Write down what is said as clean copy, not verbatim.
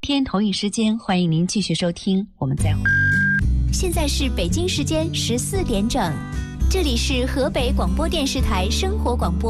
天同一时间，欢迎您继续收听，我们再会。 现在是北京时间14点整，这里是河北广播电视台生活广播。